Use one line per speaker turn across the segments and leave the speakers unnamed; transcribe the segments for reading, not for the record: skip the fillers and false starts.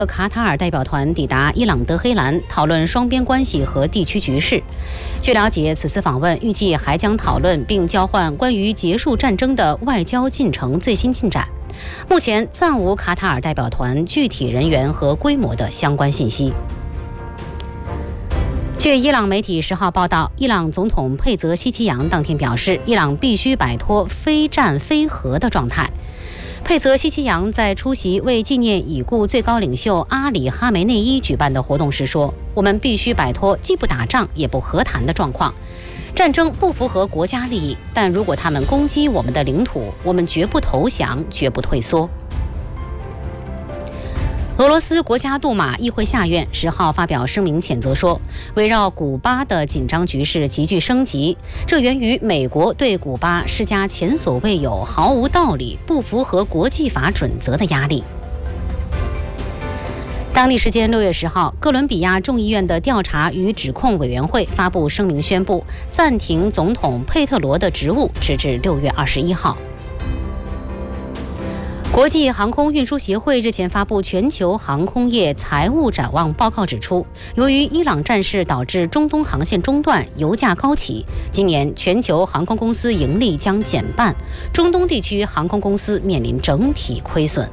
卡塔尔代表团抵达伊朗德黑兰，讨论双边关系和地区局势。据了解，此次访问预计还将讨论并交换关于结束战争的外交进程最新进展。目前暂无卡塔尔代表团具体人员和规模的相关信息。据伊朗媒体10号报道，伊朗总统佩泽希奇扬当天表示，伊朗必须摆脱非战非和的状态。佩泽希奇扬在出席为纪念已故最高领袖阿里哈梅内伊举办的活动时说：“我们必须摆脱既不打仗也不和谈的状况。战争不符合国家利益，但如果他们攻击我们的领土，我们绝不投降，绝不退缩。”俄罗斯国家杜马议会下院10号发表声明谴责说，围绕古巴的紧张局势急剧升级，这源于美国对古巴施加前所未有、毫无道理、不符合国际法准则的压力。当地时间6月10号，哥伦比亚众议院的调查与指控委员会发布声明，宣布暂停总统佩特罗的职务，直至6月21号。国际航空运输协会日前发布全球航空业财务展望报告，指出，由于伊朗战事导致中东航线中断、油价高企，今年全球航空公司盈利将减半，中东地区航空公司面临整体亏损。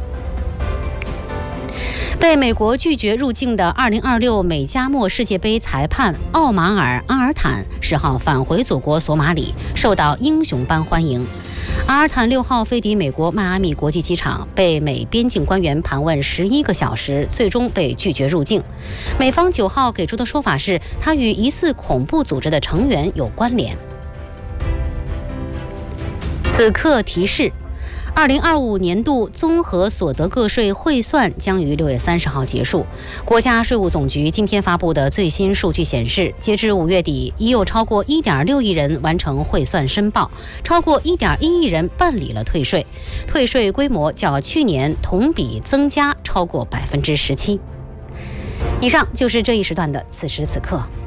被美国拒绝入境的2026美加墨世界杯裁判奥马尔·阿尔坦10号返回祖国索马里，受到英雄般欢迎。阿尔坦6号飞抵美国迈阿密国际机场，被美边境官员盘问11个小时，最终被拒绝入境。美方9号给出的说法是，他与疑似恐怖组织的成员有关联。此刻提示：2025年度综合所得个税汇算将于6月30号结束。国家税务总局今天发布的最新数据显示，截至5月底，已有超过1.6亿人完成汇算申报，超过1.1亿人办理了退税，退税规模较去年同比增加超过17%。以上就是这一时段的此时此刻。